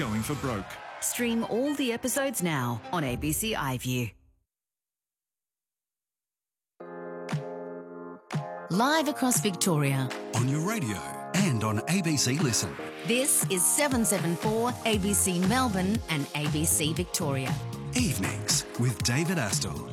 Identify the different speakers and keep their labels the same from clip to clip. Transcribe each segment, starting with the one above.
Speaker 1: going for broke.
Speaker 2: Stream all the episodes now on ABC iView. Live across Victoria.
Speaker 1: On your radio and on ABC Listen.
Speaker 2: This is 774 ABC Melbourne and ABC Victoria.
Speaker 1: Evenings with David Astle.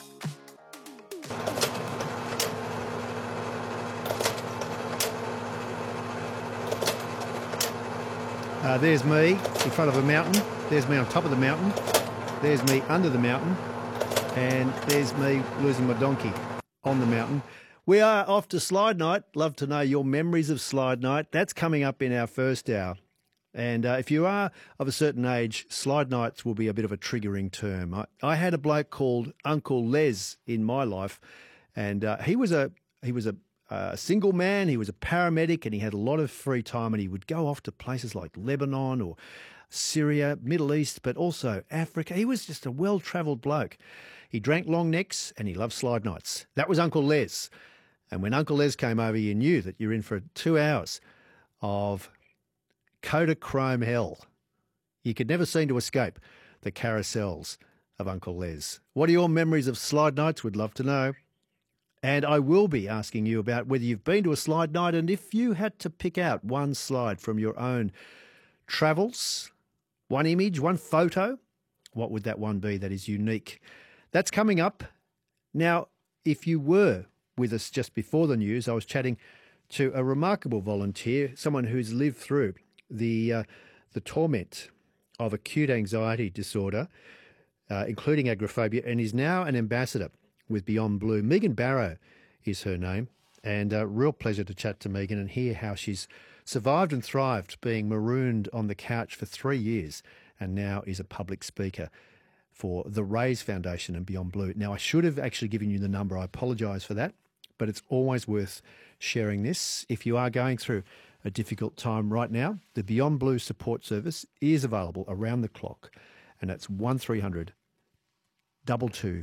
Speaker 3: There's me in front of a mountain. There's me on top of the mountain. There's me under the mountain. And there's me losing my donkey on the mountain. We are off to Slide Night. Love to know your memories of Slide Night. That's coming up in our first hour. And if you are of a certain age, Slide Nights will be a bit of a triggering term. I had a bloke called Uncle Les in my life, and he was a single man. He was a paramedic, and he had a lot of free time, and he would go off to places like Lebanon or Syria, Middle East, but also Africa. He was just a well-travelled bloke. He drank long necks, and he loved Slide Nights. That was Uncle Les. And when Uncle Les came over, you knew that you're in for 2 hours of Kodachrome hell. You could never seem to escape the carousels of Uncle Les. What are your memories of Slide Nights? We'd love to know. And I will be asking you about whether you've been to a slide night, and if you had to pick out one slide from your own travels, one image, one photo, what would that one be that is unique? That's coming up. Now, if you were with us just before the news, I was chatting to a remarkable volunteer, someone who's lived through the torment of acute anxiety disorder, including agoraphobia, and is now an ambassador with Beyond Blue. Megan Barrow is her name, and a real pleasure to chat to Megan and hear how she's survived and thrived being marooned on the couch for 3 years and now is a public speaker for the Raise Foundation and Beyond Blue. Now, I should have actually given you the number. I apologise for that, but it's always worth sharing this. If you are going through a difficult time right now, the Beyond Blue support service is available around the clock, and that's 1300 22